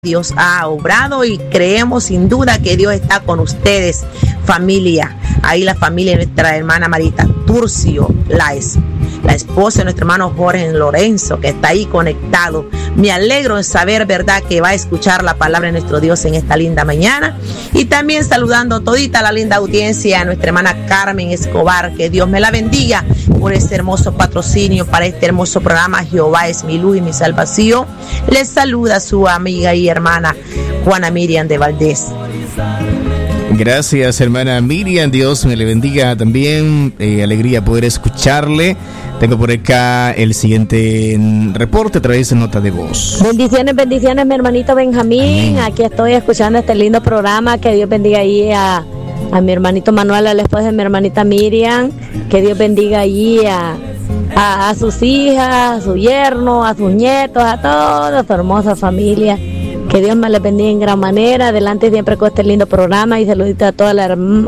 Dios ha obrado y creemos sin duda que Dios está con ustedes, familia. Ahí la familia de nuestra hermana Marita Turcio, la esposa de nuestro hermano Jorge Lorenzo, que está ahí conectado. Me alegro de saber, verdad, que va a escuchar la palabra de nuestro Dios en esta linda mañana. Y también saludando todita la linda audiencia a nuestra hermana Carmen Escobar, que Dios me la bendiga por este hermoso patrocinio para este hermoso programa. Jehová es mi luz y mi salvación. Les saluda su amiga y hermana Juana Miriam de Valdés. Gracias, hermana Miriam, Dios me le bendiga también, alegría poder escucharle. Tengo por acá el siguiente reporte a través de nota de voz. Bendiciones, mi hermanito Benjamín. Amén. Aquí estoy escuchando este lindo programa. Que Dios bendiga ahí a mi hermanito Manuel, a la esposa de mi hermanita Miriam. Que Dios bendiga allí a sus hijas, a su yerno, a sus nietos, a toda su hermosa familia. Que Dios me les bendiga en gran manera. Adelante siempre con este lindo programa. Y saludito a toda la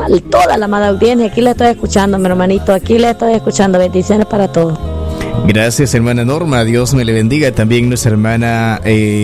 amada audiencia. Aquí le estoy escuchando, mi hermanito. Aquí le estoy escuchando. Bendiciones para todos. Gracias, hermana Norma. Dios me le bendiga. También nuestra hermana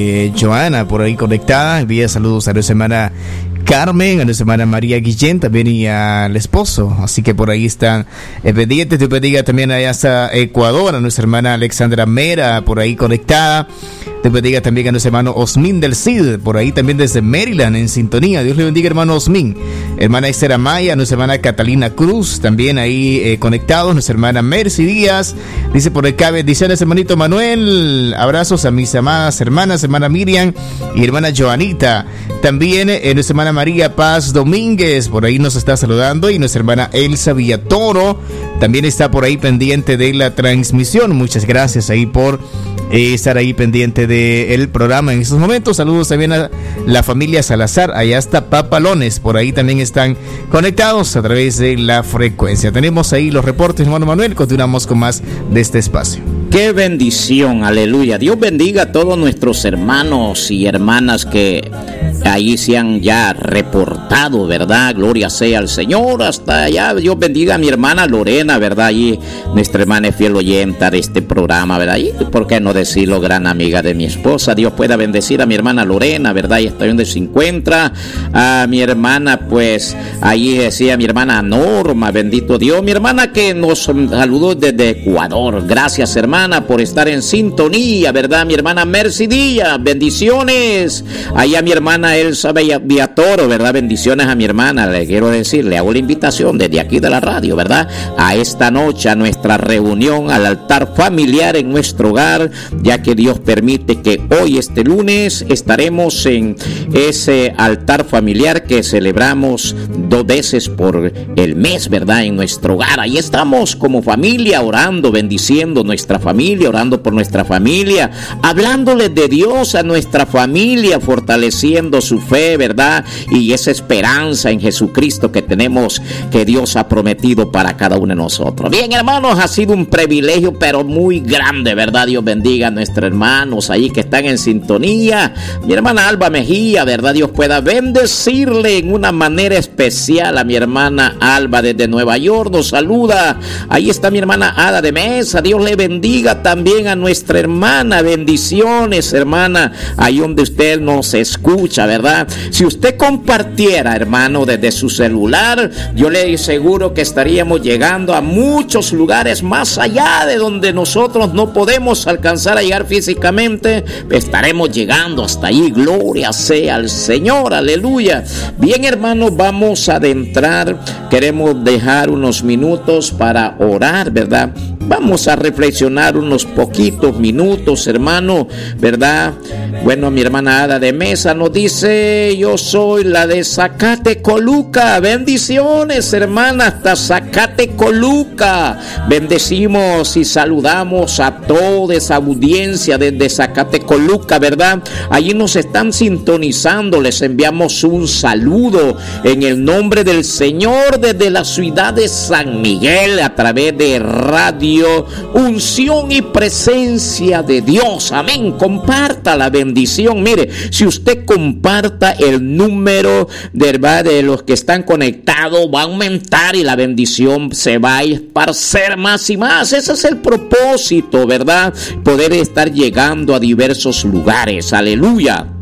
Joana, por ahí conectada. Envía saludos a nuestra hermana Carmen, a nuestra hermana María Guillén, también y al esposo. Así que por ahí están pendientes. Dios bendiga también allá hasta Ecuador, a nuestra hermana Alexandra Mera, por ahí conectada. Dios bendiga también a nuestro hermano Osmin del Cid, por ahí también desde Maryland, en sintonía. Dios le bendiga, hermano Osmin. Hermana Esther Amaya, nuestra hermana Catalina Cruz, también ahí conectados. Nuestra hermana Mercy Díaz, dice por acá, bendiciones, hermanito Manuel. Abrazos a mis amadas hermanas, hermana Miriam y hermana Joanita. También nuestra hermana María Paz Domínguez, por ahí nos está saludando. Y nuestra hermana Elsa Villatoro también está por ahí pendiente de la transmisión. Muchas gracias ahí por estar ahí pendiente del programa en estos momentos. Saludos también a la familia Salazar, allá está Papalones, por ahí también están conectados a través de la frecuencia. Tenemos ahí los reportes, hermano Manuel. Continuamos con más de este espacio. ¡Qué bendición! Aleluya. Dios bendiga a todos nuestros hermanos y hermanas que ahí se han ya reportado, ¿verdad? Gloria sea al Señor. Hasta allá, Dios bendiga a mi hermana Lorena, ¿verdad? Allí nuestra hermana es fiel oyente de este programa, ¿verdad? Y por qué no decirlo, gran amiga de mi esposa. Dios pueda bendecir a mi hermana Lorena, ¿verdad? Y está donde se encuentra. A mi hermana, pues, allí decía mi hermana Norma, bendito Dios. Mi hermana que nos saludó desde Ecuador. Gracias, hermana, por estar en sintonía, ¿verdad? Mi hermana Mercy Díaz, bendiciones. Ahí a mi hermana Elsa Villatoro, ¿verdad? Bendiciones a mi hermana. Le quiero decir, le hago la invitación desde aquí de la radio, ¿verdad? A esta noche, a nuestra reunión, al altar familiar en nuestro hogar, ya que Dios permite que hoy, este lunes, estaremos en ese altar familiar que celebramos 2 veces por el mes, ¿verdad? En nuestro hogar. Ahí estamos como familia orando, bendiciendo nuestra familia, orando por nuestra familia, hablándole de Dios a nuestra familia, fortaleciendo su fe, ¿verdad? Y esa esperanza en Jesucristo que tenemos, que Dios ha prometido para cada uno de nosotros. Bien, hermanos, ha sido un privilegio, pero muy grande, ¿verdad? Dios bendiga a nuestros hermanos ahí que están en sintonía. Mi hermana Alba Mejía, ¿verdad? Dios pueda bendecirle en una manera especial a mi hermana Alba desde Nueva York. Nos saluda. Ahí está mi hermana Ada de Mesa. Dios le bendiga también a nuestra hermana. Bendiciones, hermana, ahí donde usted nos escucha, ¿verdad? Si usted compartiera, hermano, desde su celular, yo le aseguro que estaríamos llegando a muchos lugares más allá de donde nosotros no podemos alcanzar a llegar físicamente. Estaremos llegando hasta allí. Gloria sea al Señor, aleluya. Bien, hermanos, vamos a adentrar. Queremos dejar unos minutos para orar, ¿verdad? Vamos a reflexionar unos poquitos minutos, hermano, ¿verdad? Bueno, mi hermana Ada de Mesa nos dice: yo soy la de Zacatecoluca. Bendiciones, hermana, hasta Zacatecoluca. Bendecimos y saludamos a toda esa audiencia desde Zacatecoluca, ¿verdad? Allí nos están sintonizando. Les enviamos un saludo en el nombre del Señor desde la ciudad de San Miguel a través de Radio Unción y Presencia de Dios. Amén. Comparta la bendición. Mire, si usted comparta el número de los que están conectados, va a aumentar y la bendición se va a esparcer más y más. Ese es el propósito, ¿verdad? Poder estar llegando a diversos lugares. Aleluya.